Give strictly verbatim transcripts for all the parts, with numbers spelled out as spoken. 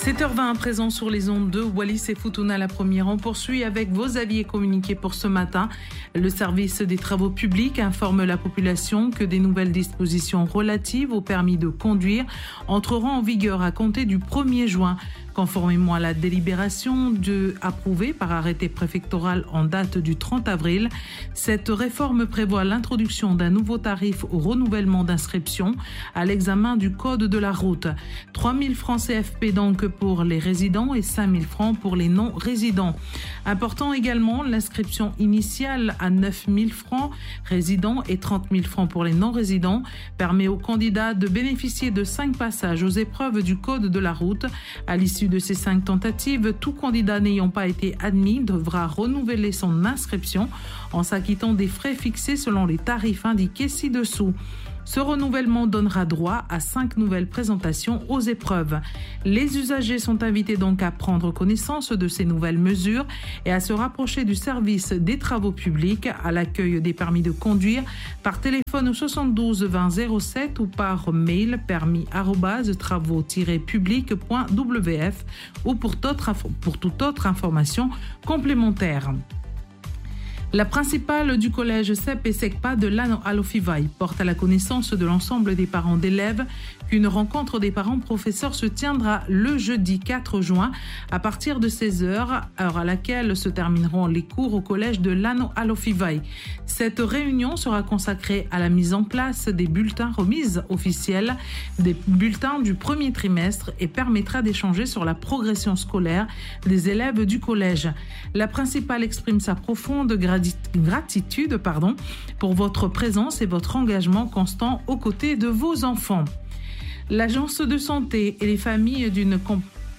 sept heures vingt à présent sur les ondes de Wallis et Futuna, la première. On poursuit avec vos avis et communiqués pour ce matin. Le service des travaux publics informe la population que des nouvelles dispositions relatives au permis de conduire entreront en vigueur à compter du premier juin. Conformément à la délibération de, approuvée par arrêté préfectoral en date du trente avril, cette réforme prévoit l'introduction d'un nouveau tarif au renouvellement d'inscription à l'examen du code de la route. trois mille francs C F P donc pour les résidents et cinq mille francs pour les non-résidents. Important également, l'inscription initiale à neuf mille francs résidents et trente mille francs pour les non-résidents permet aux candidats de bénéficier de cinq passages aux épreuves du code de la route. À l'issue de ces cinq tentatives, tout candidat n'ayant pas été admis devra renouveler son inscription en s'acquittant des frais fixés selon les tarifs indiqués ci-dessous. Ce renouvellement donnera droit à cinq nouvelles présentations aux épreuves. Les usagers sont invités donc à prendre connaissance de ces nouvelles mesures et à se rapprocher du service des travaux publics à l'accueil des permis de conduire par téléphone au soixante-douze vingt zéro sept ou par mail permis arobase travaux tiret public point w f ou pour, pour toute autre information complémentaire. La principale du collège C E P et S E C P A de l'Ano Alofivaï porte à la connaissance de l'ensemble des parents d'élèves qu'une rencontre des parents-professeurs se tiendra le jeudi quatre juin à partir de seize heures, heure à laquelle se termineront les cours au collège de l'Ano Alofivaï. Cette réunion sera consacrée à la mise en place des bulletins remises officielles des bulletins du premier trimestre et permettra d'échanger sur la progression scolaire des élèves du collège. La principale exprime sa profonde gratitude pardon, pour votre présence et votre engagement constant aux côtés de vos enfants. L'Agence de santé et les familles d'une comp-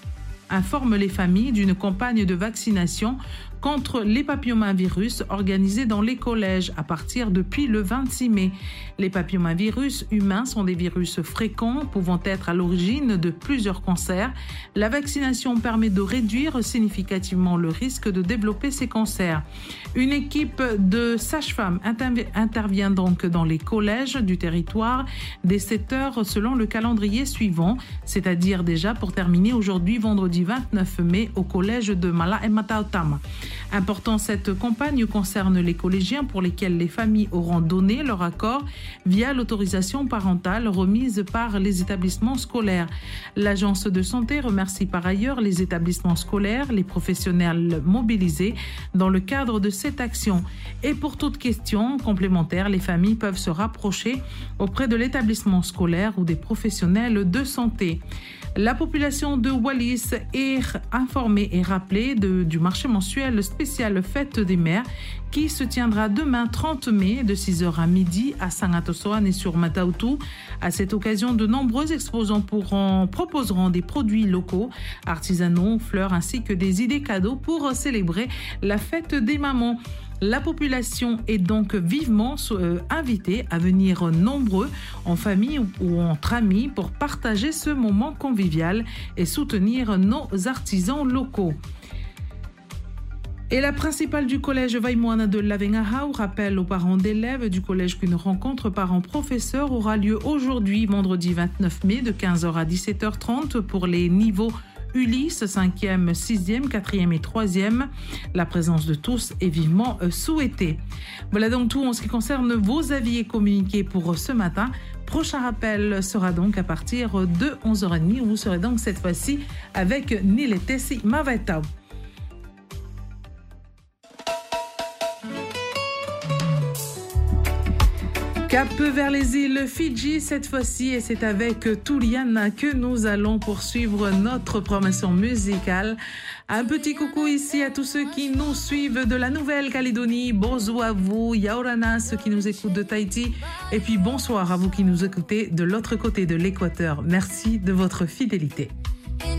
informe les familles d'une campagne de vaccination contre les papillomavirus organisée dans les collèges à partir depuis le vingt-six mai. Les papillomavirus humains sont des virus fréquents pouvant être à l'origine de plusieurs cancers. La vaccination permet de réduire significativement le risque de développer ces cancers. Une équipe de sages-femmes interv- intervient donc dans les collèges du territoire dès sept heures selon le calendrier suivant, c'est-à-dire déjà pour terminer aujourd'hui vendredi vingt-neuf mai au collège de Mala et Mataotama. Important, cette campagne concerne les collégiens pour lesquels les familles auront donné leur accord via l'autorisation parentale remise par les établissements scolaires. L'agence de santé remercie par ailleurs les établissements scolaires, les professionnels mobilisés dans le cadre de cette action. Et pour toute question complémentaire, les familles peuvent se rapprocher auprès de l'établissement scolaire ou des professionnels de santé. La population de Wallis est informée et rappelée de, du marché mensuel spécial Fête des Mères qui se tiendra demain trente mai de six heures à midi à Sangat-Osoan et sur Mataoutou. À cette occasion, de nombreux exposants pourront, proposeront des produits locaux, artisanaux, fleurs ainsi que des idées cadeaux pour célébrer la fête des mamans. La population est donc vivement euh, invitée à venir nombreux en famille ou, ou entre amis pour partager ce moment convivial et soutenir nos artisans locaux. Et la principale du collège Vaimoana de Lavengahau rappelle aux parents d'élèves du collège qu'une rencontre parents-professeurs aura lieu aujourd'hui, vendredi vingt-neuf mai, de quinze heures à dix-sept heures trente pour les niveaux Ulysse, cinquième, sixième, quatrième et troisième. La présence de tous est vivement souhaitée. Voilà donc tout en ce qui concerne vos avis et communiqués pour ce matin. Prochain rappel sera donc à partir de onze heures trente. Vous serez donc cette fois-ci avec Niletesi Mavetao. Cap vers les îles Fidji cette fois-ci et c'est avec Touliana que nous allons poursuivre notre promotion musicale. Un petit coucou ici à tous ceux qui nous suivent de la Nouvelle-Calédonie. Bonjour à vous, Yaorana, ceux qui nous écoutent de Tahiti. Et puis bonsoir à vous qui nous écoutez de l'autre côté de l'équateur. Merci de votre fidélité.